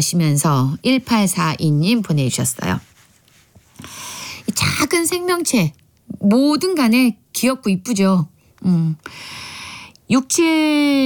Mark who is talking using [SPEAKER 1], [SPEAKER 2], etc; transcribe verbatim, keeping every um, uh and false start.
[SPEAKER 1] 하시면서 일팔사이 님 보내주셨어요. 작은 생명체 뭐든 간에 귀엽고 이쁘죠. 음. 육칠